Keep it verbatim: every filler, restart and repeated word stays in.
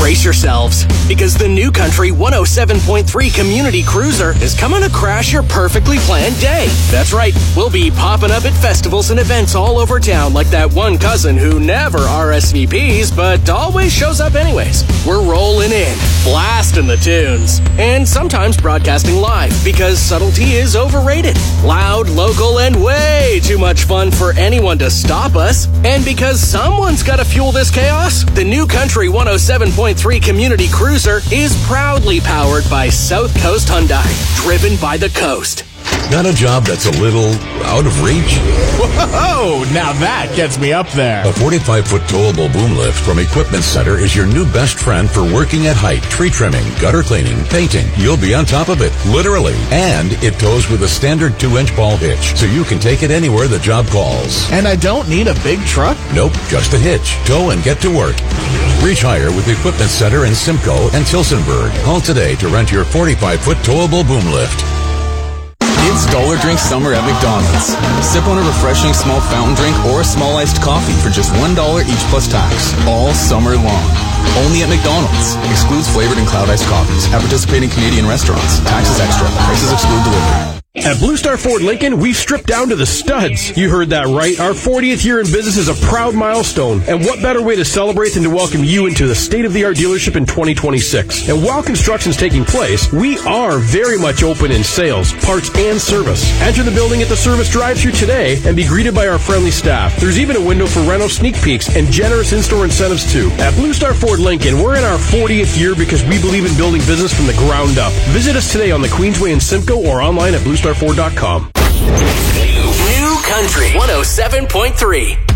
brace yourselves, because the New Country one oh seven point three Community Cruiser is coming to crash your perfectly planned day. That's right, we'll be popping up at festivals and events all over town like that one cousin who never R S V Ps but always shows up anyways. We're rolling in, blasting the tunes, and sometimes broadcasting live because subtlety is overrated. Loud, local, and way too much fun for anyone to stop us. And because someone's got to fuel this chaos, the New Country one oh seven point three Community Cruiser is proudly powered by South Coast Hyundai, driven by the coast. Got a job that's a little out of reach? Whoa, now that gets me up there. A forty-five foot towable boom lift from Equipment Center is your new best friend for working at height, tree trimming, gutter cleaning, painting. You'll be on top of it, literally. And it tows with a standard two inch ball hitch, so you can take it anywhere the job calls. And I don't need a big truck? Nope, just a hitch. Tow and get to work. Reach higher with Equipment Center in Simcoe and Tilsonburg. Call today to rent your forty-five foot towable boom lift. It's Dollar Drink Summer at McDonald's. Sip on a refreshing small fountain drink or a small iced coffee for just one dollar each plus tax, all summer long. Only at McDonald's. Excludes flavored and cloud iced coffees. At participating Canadian restaurants. Taxes extra. Prices exclude delivery. At Blue Star Ford Lincoln, we've stripped down to the studs. You heard that right. Our fortieth year in business is a proud milestone. And what better way to celebrate than to welcome you into the state-of-the-art dealership in twenty twenty-six. And while construction's taking place, we are very much open in sales, parts, and service. Enter the building at the service drive-thru today and be greeted by our friendly staff. There's even a window for rental sneak peeks and generous in-store incentives too. At Blue Star Ford Lincoln, we're in our fortieth year because we believe in building business from the ground up. Visit us today on the Queensway in Simcoe or online at blue star ford dot com. New Country one oh seven point three.